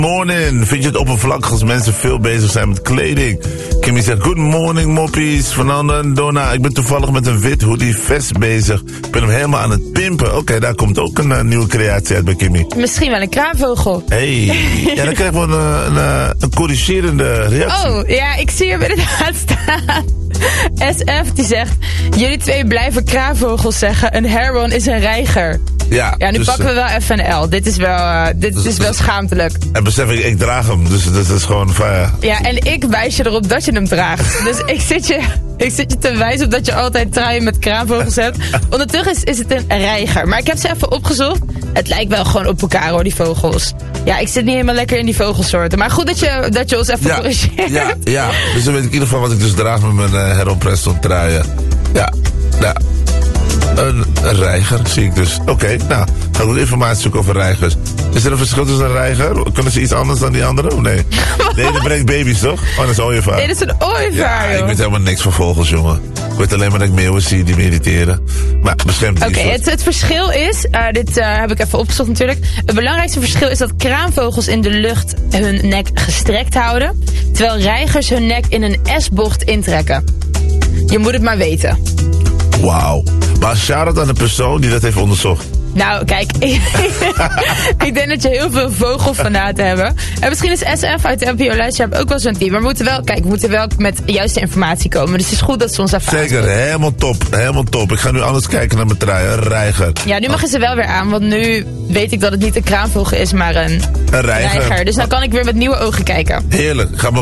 Morning. Vind je het oppervlakkig als mensen veel bezig zijn met kleding? Kimmy zegt, good morning moppies. Fernando en Donna, ik ben toevallig met een wit hoodie vest bezig. Ik ben hem helemaal aan het pimpen. Oké, daar komt ook een nieuwe creatie uit bij Kimmy. Misschien wel een kraanvogel. Hey, ja, dan krijgen we een corrigerende reactie. Oh, ja, ik zie hem inderdaad staan. SF die zegt, jullie twee blijven kraanvogels zeggen. Een heron is een reiger. Ja, nu dus, pakken we wel even een L. Dit is wel schaamtelijk. En besef ik draag hem, dus dat is gewoon van Ja, en ik wijs je erop dat je hem draagt. Dus ik zit je te wijzen op dat je altijd truien met kraanvogels hebt. Ondertussen is het een reiger. Maar ik heb ze even opgezocht. Het lijkt wel gewoon op elkaar hoor, die vogels. Ja, ik zit niet helemaal lekker in die vogelsoorten. Maar goed dat je ons even corrigeert. Ja, dus dan weet ik in ieder geval wat ik dus draag met mijn Heron Preston truien. Ja. Een reiger, zie ik dus. Oké, nou, ga ik ook informatie zoeken over reigers. Is er een verschil tussen een reiger? Kunnen ze iets anders dan die andere? Of nee? Nee, dat brengt baby's, toch? Oh, dat is een ooievaar. Nee, dat is een ooievaar, ja, ik weet helemaal niks van vogels, jongen. Ik weet alleen maar dat ik meeuwen zie die me irriteren. Maar beschermt Oké, het verschil is, dit heb ik even opgezocht natuurlijk. Het belangrijkste verschil is dat kraanvogels in de lucht hun nek gestrekt houden. Terwijl reigers hun nek in een S-bocht intrekken. Je moet het maar weten. Wauw. Maar shout-out aan de persoon die dat heeft onderzocht. Nou, kijk, ik denk dat je heel veel vogelfanaten hebben. En misschien is SF uit de NPO Luistershop ook wel zo'n team. Maar we moeten wel met juiste informatie komen. Dus het is goed dat ze ons even Zeker, helemaal top. Ik ga nu anders kijken naar mijn trui, een reiger. Ja, nu mag je ze wel weer aan, want nu weet ik dat het niet een kraanvogel is, maar een reiger. Dus dan kan ik weer met nieuwe ogen kijken. Heerlijk, ga maar